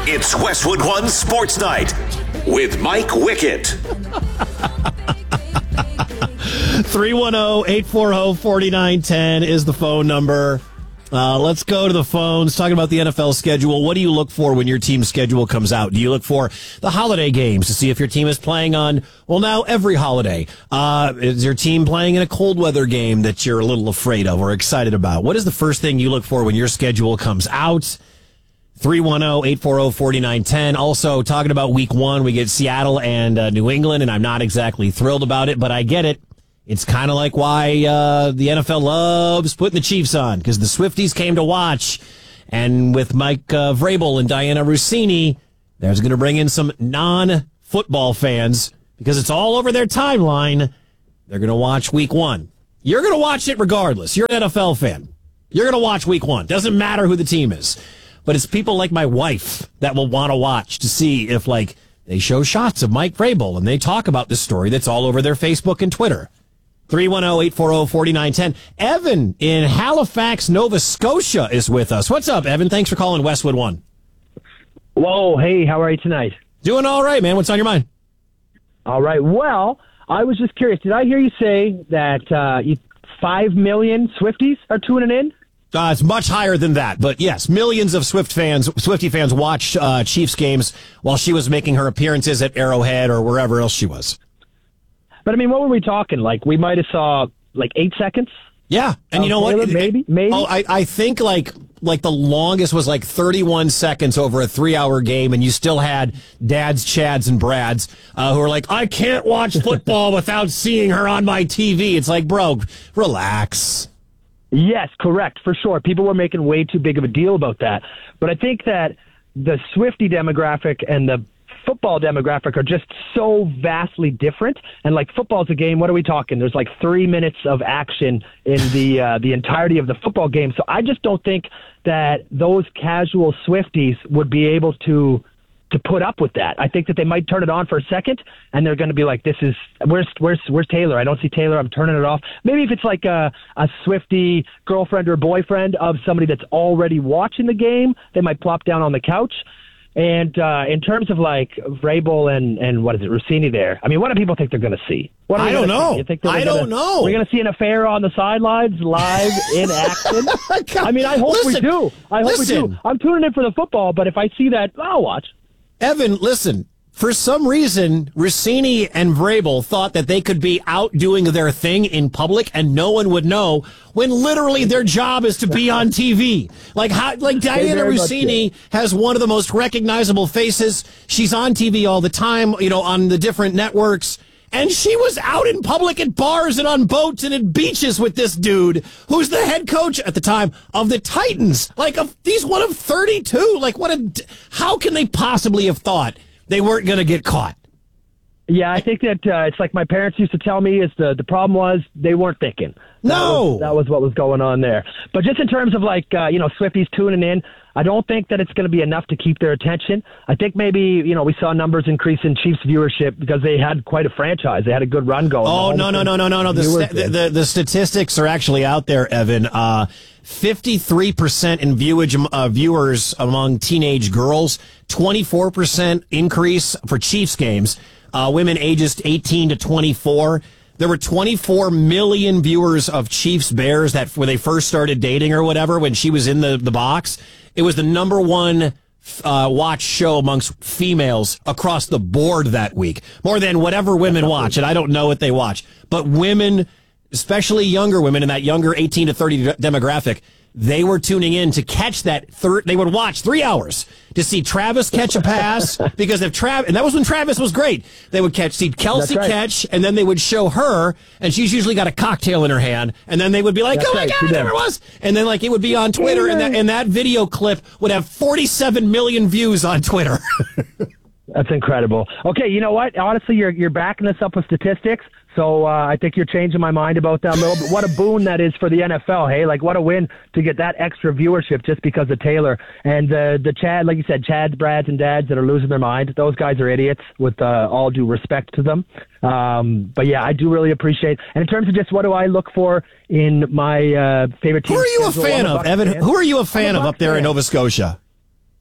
It's Westwood One Sports Night with Mike Wickett. 310-840-4910 is the phone number. Let's go to the phones. Talking about the NFL schedule. What do you look for when your team's schedule comes out? Do you look for the holiday games to see if your team is playing on, well, now every holiday? Is your team playing in a cold weather game that you're a little afraid of or excited about? What is the first thing you look for when your schedule comes out? 310-840-4910. Also, talking about week one, we get Seattle and New England, and I'm not exactly thrilled about it, but I get it. It's kind of like why the NFL loves putting the Chiefs on, because the Swifties came to watch. And with Mike Vrabel and Diana Rossini, there's going to bring in some non-football fans, because it's all over their timeline. They're going to watch week one. You're going to watch it regardless. You're an NFL fan. You're going to watch week one. Doesn't matter who the team is. But it's people like my wife that will want to watch to see if, like, they show shots of Mike Vrabel and they talk about this story that's all over their Facebook and Twitter. 310-840-4910. Evan in Halifax, Nova Scotia is with us. What's up, Evan? Thanks for calling Westwood One. Whoa, hey, how are you tonight? Doing all right, man. What's on your mind? All right, well, I was just curious. Did I hear you say that 5 million Swifties are tuning in? It's much higher than that, but yes, millions of Swiftie fans watched Chiefs games while she was making her appearances at Arrowhead or wherever else she was. But, I mean, what were we talking? Like, we might have saw, 8 seconds? Yeah, and you know Taylor, what? Maybe? Oh, I think, like the longest was 31 seconds over a 3-hour game, and you still had dads, Chads, and Brads who were like, I can't watch football without seeing her on my TV. It's like, bro, relax. Yes, correct, for sure. People were making way too big of a deal about that. But I think that the Swiftie demographic and the football demographic are just so vastly different. And football's a game, what are we talking? There's 3 minutes of action in the entirety of the football game. So I just don't think that those casual Swifties would be able to put up with that. I think that they might turn it on for a second, and they're going to be like, "This is where's Taylor? I don't see Taylor. I'm turning it off." Maybe if it's like a Swiftie girlfriend or boyfriend of somebody that's already watching the game, they might plop down on the couch. And in terms of Vrabel and what is it, Rossini there? I mean, what do people think they're going to see? I don't know. I don't know. We're going to see an affair on the sidelines live in action. I mean, I hope we do. I hope we do. I'm tuning in for the football, but if I see that, I'll watch. Evan, listen, for some reason, Rossini and Vrabel thought that they could be out doing their thing in public and no one would know, when literally their job is to be on TV. Diana Rossini has one of the most recognizable faces. She's on TV all the time, on the different networks. And she was out in public at bars and on boats and at beaches with this dude who's the head coach at the time of the Titans. He's one of 32. How can they possibly have thought they weren't going to get caught? Yeah, I think that it's like my parents used to tell me is the problem was they weren't thinking. That was what was going on there. But just in terms of Swifties tuning in, I don't think that it's going to be enough to keep their attention. I think maybe, we saw numbers increase in Chiefs viewership because they had quite a franchise. They had a good run going. Oh, no. The statistics are actually out there, Evan. 53% in viewers among teenage girls, 24% increase for Chiefs games. Women ages 18 to 24. There were 24 million viewers of Chiefs Bears when they first started dating or whatever, when she was in the box. It was the number one watch show amongst females across the board that week. More than whatever women watch, and I don't know what they watch. But women, especially younger women in that younger 18 to 30 demographic, they were tuning in to catch that. They would watch 3 hours to see Travis catch a pass because if and that was when Travis was great. They would see Kelsey catch, and then they would show her, and she's usually got a cocktail in her hand, and then they would be like, "Oh my God, there it was!" And then it would be on Twitter, and that video clip would have 47 million views on Twitter. That's incredible. Okay, you know what? Honestly, you're backing this up with statistics. So I think you're changing my mind about that a little bit. What a boon that is for the NFL, hey? What a win to get that extra viewership just because of Taylor. And the Chad, like you said, Chads, Brads, and Dads that are losing their mind, those guys are idiots with all due respect to them. But, yeah, I do really appreciate. And in terms of just what do I look for in my favorite team. Who are you a fan of, Evan? Who are you a fan of up there in Nova Scotia?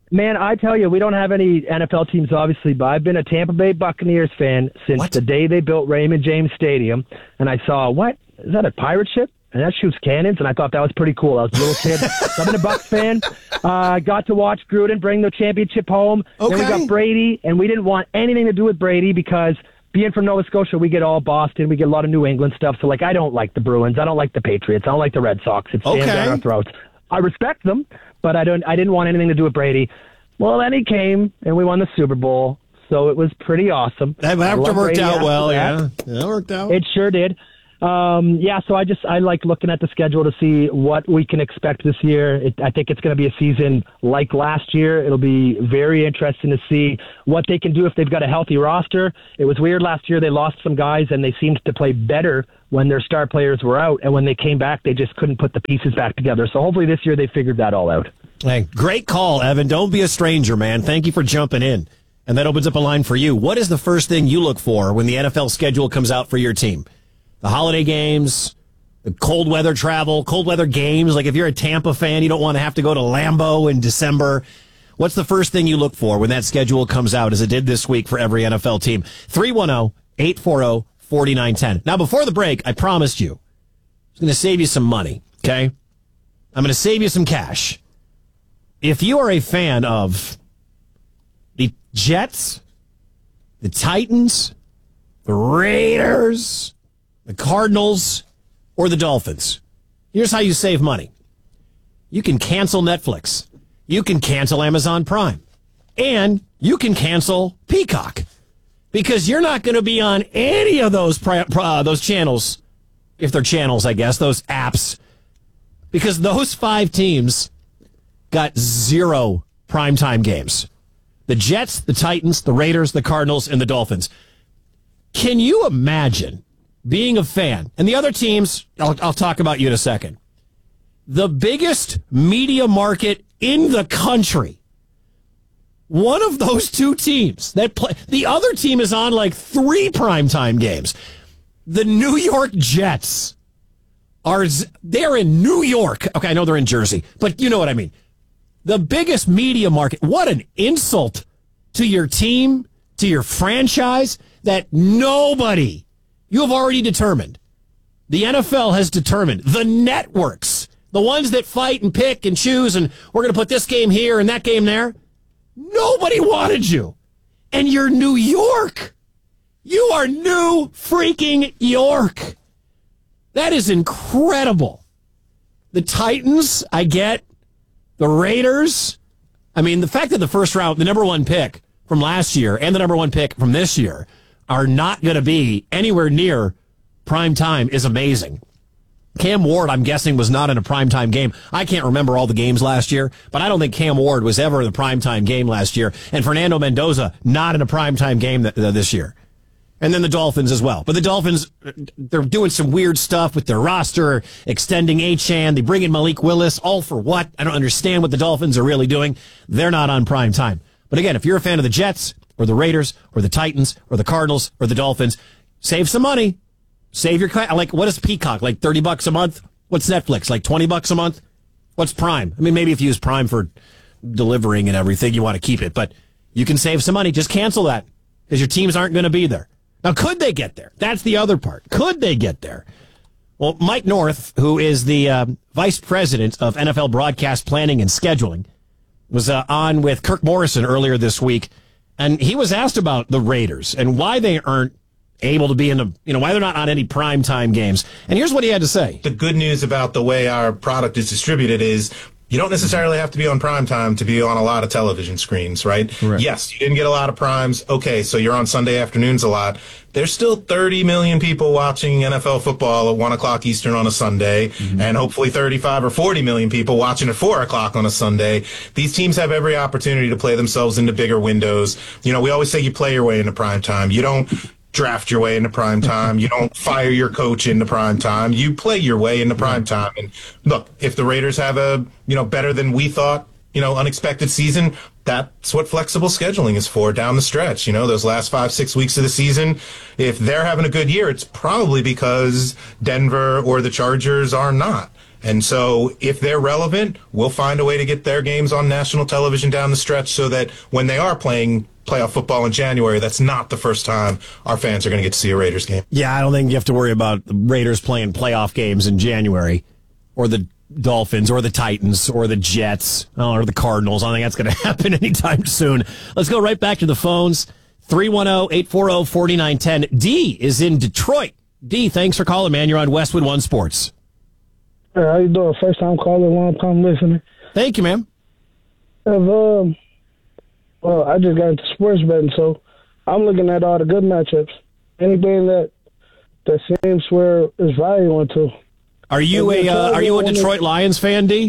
Man, I tell you, we don't have any NFL teams, obviously, but I've been a Tampa Bay Buccaneers fan since the day they built Raymond James Stadium, and I saw, what? Is that a pirate ship? And that shoots cannons, and I thought that was pretty cool. I was a little kid. So I've been a Bucs fan. Got to watch Gruden bring the championship home. Okay. Then we got Brady, and we didn't want anything to do with Brady because being from Nova Scotia, we get all Boston. We get a lot of New England stuff. So, I don't like the Bruins. I don't like the Patriots. I don't like the Red Sox. It stands down our throats. I respect them, but I didn't want anything to do with Brady. Well, then he came, and we won the Super Bowl, so it was pretty awesome. That worked out well, yeah. That worked out. It sure did. So I like looking at the schedule to see what we can expect this year. I think it's going to be a season like last year. It'll be very interesting to see what they can do if they've got a healthy roster. It was weird last year. They lost some guys, and they seemed to play better when their star players were out. And when they came back, they just couldn't put the pieces back together. So hopefully this year they figured that all out. Hey, great call, Evan. Don't be a stranger, man. Thank you for jumping in. And that opens up a line for you. What is the first thing you look for when the NFL schedule comes out for your team? The holiday games, the cold weather travel, cold weather games. Like if you're a Tampa fan, you don't want to have to go to Lambeau in December. What's the first thing you look for when that schedule comes out, as it did this week for every NFL team? 310-840-4910. Now, before the break, I promised you I was going to save you some money, okay? I'm going to save you some cash. If you are a fan of the Jets, the Titans, the Raiders, the Cardinals, or the Dolphins, here's how you save money. You can cancel Netflix. You can cancel Amazon Prime. And you can cancel Peacock. Because you're not going to be on any of those channels, if they're channels, I guess, those apps. Because those 5 teams got 0 primetime games. The Jets, the Titans, the Raiders, the Cardinals, and the Dolphins. Can you imagine being a fan? And the other teams, I'll talk about you in a second. The biggest media market in the country. One of those 2 teams that play, the other team is on 3 primetime games. The New York Jets they're in New York. Okay, I know they're in Jersey, but you know what I mean. The biggest media market. What an insult to your team, to your franchise, that nobody, you have already determined. The NFL has determined. The networks, the ones that fight and pick and choose, and we're going to put this game here and that game there. Nobody wanted you. And you're New York. You are New freaking York. That is incredible. The Titans, I get. The Raiders, I mean, the fact that the first round, the number 1 pick from last year and the number 1 pick from this year are not going to be anywhere near prime time is amazing. Cam Ward, I'm guessing, was not in a primetime game. I can't remember all the games last year, but I don't think Cam Ward was ever in a primetime game last year. And Fernando Mendoza, not in a primetime game this year. And then the Dolphins as well. But the Dolphins, they're doing some weird stuff with their roster, extending Achane. They bring in Malik Willis, all for what? I don't understand what the Dolphins are really doing. They're not on prime time. But again, if you're a fan of the Jets or the Raiders or the Titans or the Cardinals or the Dolphins, save some money. Save your, what is Peacock? $30 a month? What's Netflix? $20 a month? What's Prime? I mean, maybe if you use Prime for delivering and everything, you want to keep it, but you can save some money. Just cancel that because your teams aren't going to be there. Now, could they get there? That's the other part. Could they get there? Well, Mike North, who is the vice president of NFL broadcast planning and scheduling, was on with Kirk Morrison earlier this week, and he was asked about the Raiders and why they aren't able to be in why they're not on any primetime games. And here's what he had to say. The good news about the way our product is distributed is you don't necessarily have to be on prime time to be on a lot of television screens, right? Correct. Yes, you didn't get a lot of primes. Okay, so you're on Sunday afternoons a lot. There's still 30 million people watching NFL football at 1 o'clock Eastern on a Sunday, and hopefully 35 or 40 million people watching at 4 o'clock on a Sunday. These teams have every opportunity to play themselves into bigger windows. We always say you play your way into prime time. You don't draft your way into prime time. You don't fire your coach into prime time. You play your way into prime time. And look, if the Raiders have a, better than we thought, unexpected season, that's what flexible scheduling is for down the stretch. Those last 5-6 weeks of the season, if they're having a good year, it's probably because Denver or the Chargers are not. And so if they're relevant, we'll find a way to get their games on national television down the stretch so that when they are playing playoff football in January, that's not the first time our fans are going to get to see a Raiders game. Yeah, I don't think you have to worry about the Raiders playing playoff games in January, or the Dolphins, or the Titans, or the Jets, or the Cardinals. I don't think that's going to happen anytime soon. Let's go right back to the phones. 310-840-4910. D is in Detroit. D, thanks for calling, man. You're on Westwood One Sports. Hey, how you doing? First time caller, long time listener. Thank you, man. Well, I just got into sports betting, so I'm looking at all the good matchups. Anything that seems where there's value into. Are you a Detroit Lions fan, D?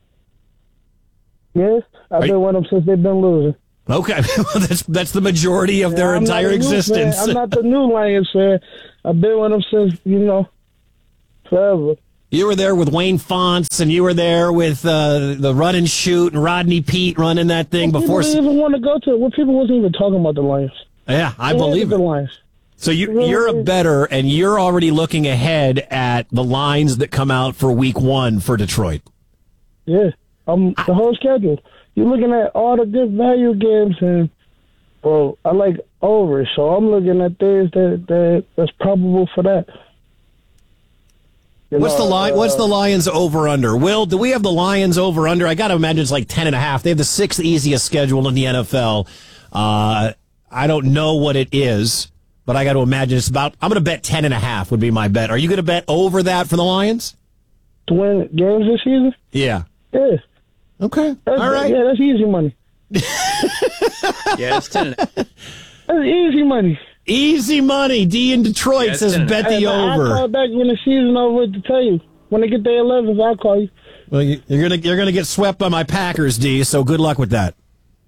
Yes, I've been with them since they've been losing. Okay, well, that's the majority of their entire existence. I'm not the new Lions fan. I've been with them since, forever. You were there with Wayne Fonts, and you were there with the run and shoot and Rodney Pete running that thing before. People didn't even want to go to it. Well, people wasn't even talking about the Lions. Yeah, I believe it. The Lions. So you're a bettor, and you're already looking ahead at the lines that come out for Week 1 for Detroit. Yeah, the whole schedule. You're looking at all the good value games, and I like over. So I'm looking at things that's probable for that. What's the Lions over-under? Will, do we have the Lions over-under? I got to imagine it's like 10.5. They have the 6th easiest schedule in the NFL. I don't know what it is, but I got to imagine it's about, I'm going to bet 10.5 would be my bet. Are you going to bet over that for the Lions? To win games this season? Yeah. Yeah. Okay. All right. Yeah, that's easy money. Yeah, it's 10. That's easy money. Easy money. D in Detroit says bet the over. I'll call back when the season over to tell you. When they get their 11th, I'll call you. Well, you're gonna get swept by my Packers, D. So good luck with that.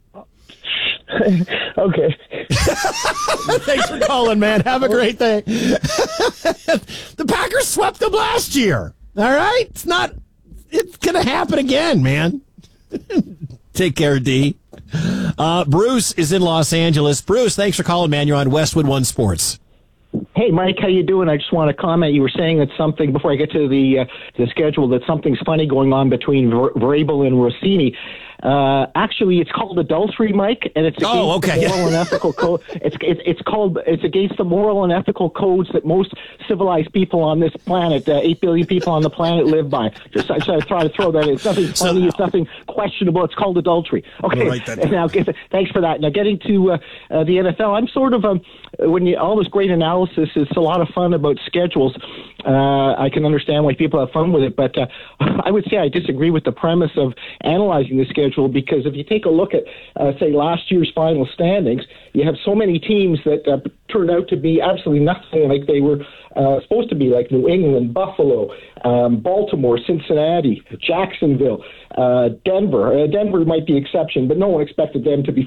Okay. Thanks for calling, man. Have a great day. The Packers swept them last year. All right, it's gonna happen again, man. Take care, D. Bruce is in Los Angeles. Bruce, thanks for calling, man. You're on Westwood One Sports. Hey, Mike, how you doing? I just want to comment. You were saying that something, before I get to the schedule, that something's funny going on between Vrabel and Rossini. Actually, it's called adultery, Mike, and it's against the moral and ethical code. It's against the moral and ethical codes that most civilized people on this planet, 8 billion people on the planet, live by. I try to throw that in. It's nothing funny. It's nothing questionable. It's called adultery. Okay. Now, thanks for that. Now, getting to the NFL, I'm sort of all this great analysis is a lot of fun about schedules. I can understand why people have fun with it, but I would say I disagree with the premise of analyzing the schedule, because if you take a look at, say, last year's final standings, you have so many teams that turned out to be absolutely nothing like they were supposed to be, like New England, Buffalo, Baltimore, Cincinnati, Jacksonville, Denver. Denver might be exception, but no one expected them to be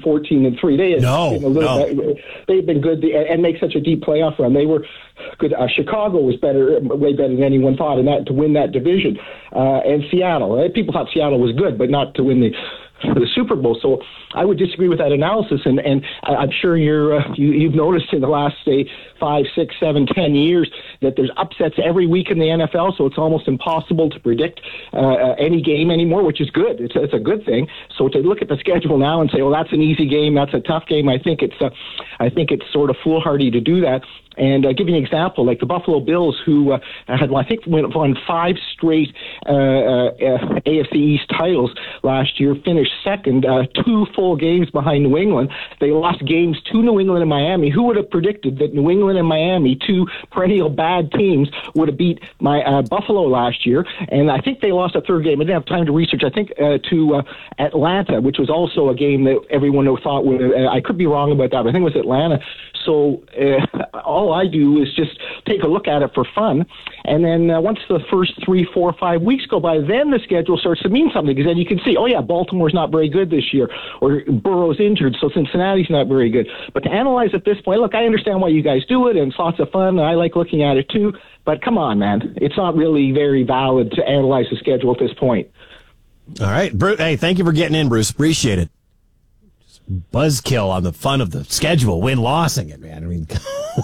14-3. They've been good and make such a deep playoff run. They were good. Chicago was way better than anyone thought in that to win that division. And Seattle. People thought Seattle was good, but not to win the Super Bowl. So I would disagree with that analysis, and I'm sure you've noticed in the last, say, 5, 6, 7, 10 years that there's upsets every week in the NFL, so it's almost impossible to predict any game anymore, which is good. It's a good thing. So to look at the schedule now and say, well, that's an easy game, that's a tough game, I think it's sort of foolhardy to do that. And give you an example, like the Buffalo Bills, who won 5 straight AFC East titles last year, finished second, 2 full games behind New England. They lost games to New England and Miami. Who would have predicted that New England and Miami, 2 perennial bad teams, would have beat Buffalo last year? And I think they lost a third game. I didn't have time to research. I think to Atlanta, which was also a game that everyone thought would. I could be wrong about that, but I think it was Atlanta. So all I do is just take a look at it for fun, and then once the first 3, 4, 5 weeks go by, then the schedule starts to mean something, because then you can see, oh yeah, Baltimore's not very good this year, or Burrow's injured, so Cincinnati's not very good. But to analyze at this point, look, I understand why you guys do it, and it's lots of fun, and I like looking at it too, but come on, man. It's not really very valid to analyze the schedule at this point. All right. Hey, thank you for getting in, Bruce. Appreciate it. Buzzkill on the fun of the schedule, win-lossing it, man. I mean,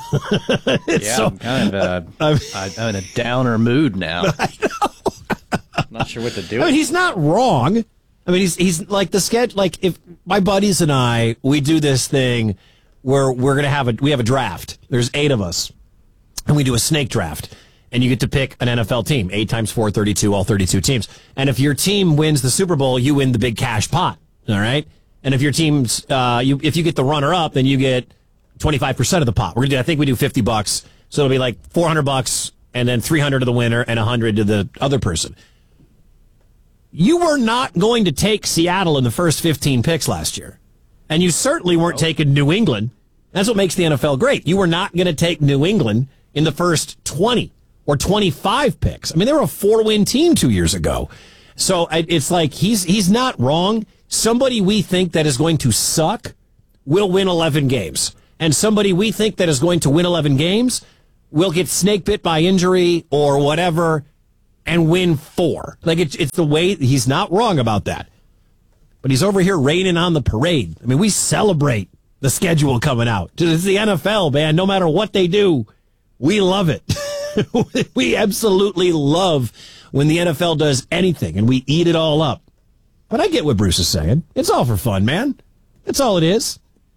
I'm kind of I'm in a downer mood now. I know. Not sure what to do. I mean, he's not wrong. I mean, he's like the sketch. Like if my buddies and I, we do this thing where we have a draft. There's 8 of us, and we do a snake draft. And you get to pick an NFL team, 8 times 4, 32, all 32 teams. And if your team wins the Super Bowl, you win the big cash pot. All right. And if your team's, if you get the runner up, then you get 25% of the pot. I think we do $50. So it'll be like $400 and then $300 to the winner and $100 to the other person. You were not going to take Seattle in the first 15 picks last year. And you certainly weren't taking New England. That's what makes the NFL great. You were not going to take New England in the first 20 or 25 picks. I mean, they were a 4-win team 2 years ago. So it's like he's not wrong. Somebody we think that is going to suck will win 11 games. And somebody we think that is going to win 11 games will get snake bit by injury or whatever and win 4. Like it's the way. He's not wrong about that. But he's over here raining on the parade. I mean, we celebrate the schedule coming out. It's the NFL, man. No matter what they do, we love it. We absolutely love when the NFL does anything, and we eat it all up. But I get what Bruce is saying. It's all for fun, man. That's all it is.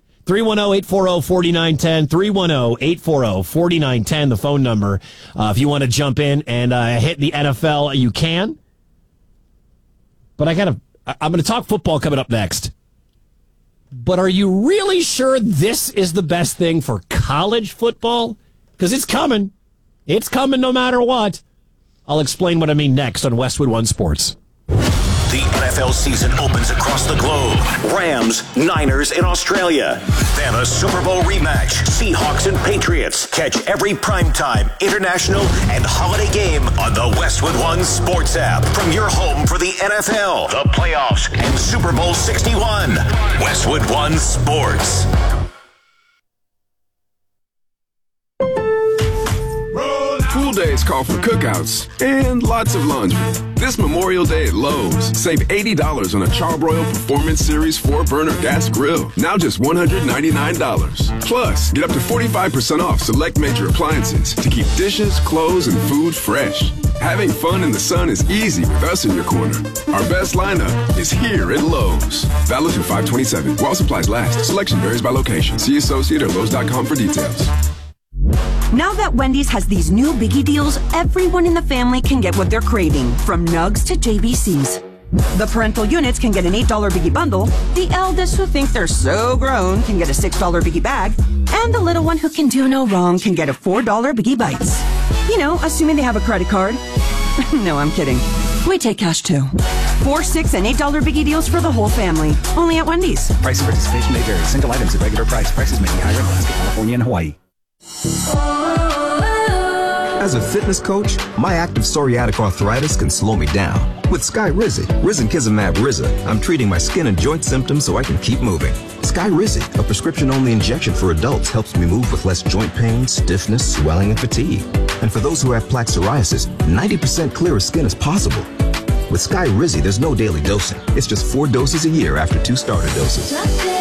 310-840-4910, 310-840-4910, the phone number. If you want to jump in and hit the NFL, you can. But I'm going to talk football coming up next. But are you really sure this is the best thing for college football? Because it's coming. It's coming no matter what. I'll explain what I mean next on Westwood One Sports. The NFL season opens across the globe. Rams, Niners in Australia. Then a Super Bowl rematch. Seahawks and Patriots. Catch every primetime, international, and holiday game on the Westwood One Sports app. From your home for the NFL, the playoffs, and Super Bowl 61. Westwood One Sports. Pool days call for cookouts and lots of laundry. This Memorial Day at Lowe's, save $80 on a Charbroil Performance Series 4-burner gas grill. Now just $199. Plus, get up to 45% off select major appliances to keep dishes, clothes, and food fresh. Having fun in the sun is easy with us in your corner. Our best lineup is here at Lowe's. Valid through 5/27. While supplies last. Selection varies by location. See associate or Lowe's.com for details. Now that Wendy's has these new biggie deals, everyone in the family can get what they're craving, from nugs to JBCs. The parental units can get an $8 biggie bundle, the eldest who think they're so grown can get a $6 biggie bag, and the little one who can do no wrong can get a $4 biggie bites. You know, assuming they have a credit card. No, I'm kidding. We take cash too. $4, $6, and $8 biggie deals for the whole family. Only at Wendy's. Price and participation may vary. Single items at regular price. Prices may be higher in Alaska, California, and Hawaii. As a fitness coach, my active psoriatic arthritis can slow me down. With Skyrizi, Risankizumab Riza, I'm treating my skin and joint symptoms so I can keep moving. Skyrizi, a prescription-only injection for adults, helps me move with less joint pain, stiffness, swelling, and fatigue. And for those who have plaque psoriasis, 90% clearer skin is possible. With Skyrizi, there's no daily dosing. It's just 4 doses a year after 2 starter doses.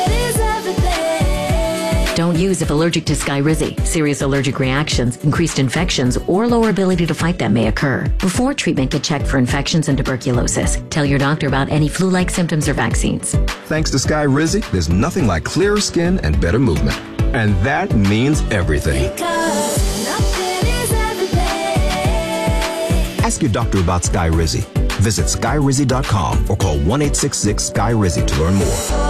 Don't use if allergic to Skyrizi. Serious allergic reactions, increased infections, or lower ability to fight them may occur. Before treatment, get checked for infections and tuberculosis. Tell your doctor about any flu-like symptoms or vaccines. Thanks to Skyrizi, there's nothing like clearer skin and better movement. And that means everything. Ask your doctor about Skyrizi. Visit Skyrizi.com or call 1-866-SKY-RIZI to learn more.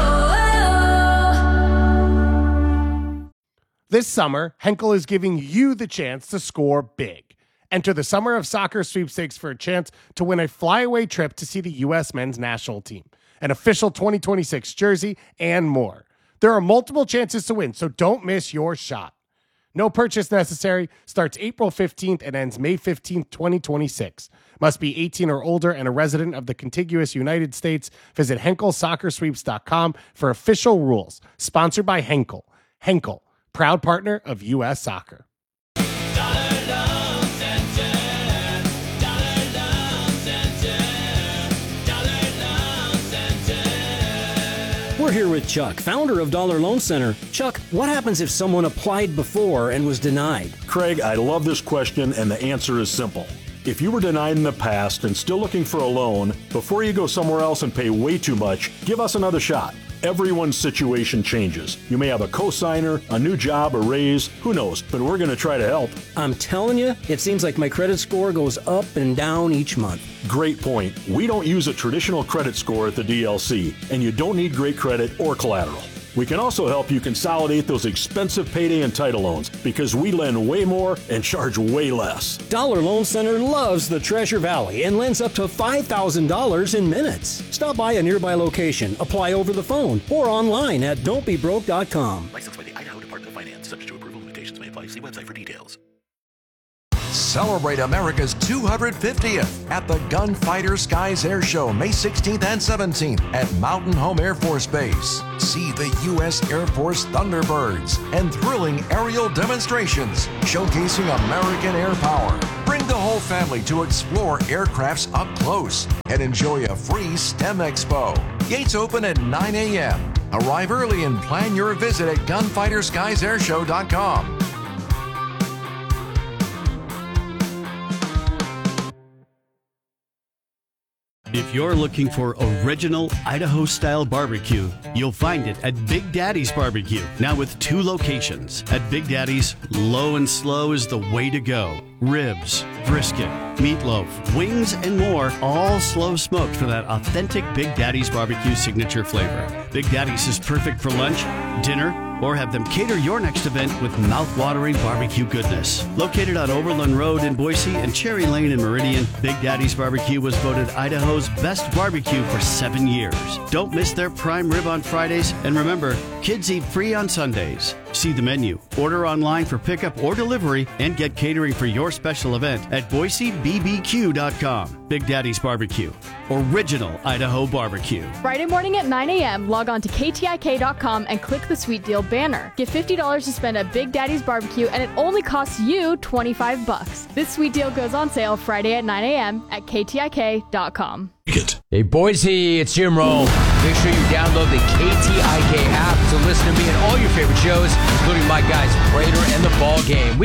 This summer, Henkel is giving you the chance to score big. Enter the Summer of Soccer sweepstakes for a chance to win a flyaway trip to see the U.S. men's national team, an official 2026 jersey, and more. There are multiple chances to win, so don't miss your shot. No purchase necessary. Starts April 15th and ends May 15th, 2026. Must be 18 or older and a resident of the contiguous United States. Visit HenkelSoccerSweeps.com for official rules. Sponsored by Henkel. Henkel, proud partner of U.S. Soccer. We're here with Chuck, founder of Dollar Loan Center. Chuck, what happens if someone applied before and was denied? Craig, I love this question, and the answer is simple. If you were denied in the past and still looking for a loan, before you go somewhere else and pay way too much, give us another shot. Everyone's situation changes. You may have a cosigner, a new job, a raise, who knows, but we're going to try to help. I'm telling you, it seems like my credit score goes up and down each month. Great point. We don't use a traditional credit score at the DLC, and you don't need great credit or collateral. We can also help you consolidate those expensive payday and title loans because we lend way more and charge way less. Dollar Loan Center loves the Treasure Valley and lends up to $5,000 in minutes. Stop by a nearby location, apply over the phone, or online at don'tbebroke.com. Licensed by the Idaho Department of Finance. Subject to approval. Limitations may apply. See website for details. Celebrate America's 250th at the Gunfighter Skies Air Show, May 16th and 17th at Mountain Home Air Force Base. See the U.S. Air Force Thunderbirds and thrilling aerial demonstrations showcasing American air power. Bring the whole family to explore aircrafts up close and enjoy a free STEM Expo. Gates open at 9 a.m. Arrive early and plan your visit at gunfighterskiesairshow.com. If you're looking for original Idaho-style barbecue, you'll find it at Big Daddy's Barbecue, now with 2 locations. At Big Daddy's, low and slow is the way to go. Ribs, brisket, meatloaf, wings, and more, all slow smoked for that authentic Big Daddy's Barbecue signature flavor. Big Daddy's is perfect for lunch, dinner, or have them cater your next event with mouth-watering barbecue goodness. Located on Overland Road in Boise and Cherry Lane in Meridian, Big Daddy's Barbecue was voted Idaho's best barbecue for 7 years. Don't miss their prime rib on Fridays, and remember, kids eat free on Sundays. See the menu, order online for pickup or delivery, and get catering for your special event at BoiseBBQ.com. Big Daddy's Barbecue, original Idaho barbecue. Friday morning at 9 a.m., log on to KTIK.com and click the Sweet Deal banner. Get $50 to spend at Big Daddy's Barbecue, and it only costs you $25. This sweet deal goes on sale Friday at 9 a.m. at KTIK.com. Hey Boise, it's Jim Rome. Make sure you download the KTIK app to listen to me and all your favorite shows, including my guys Prater and the Ball Game.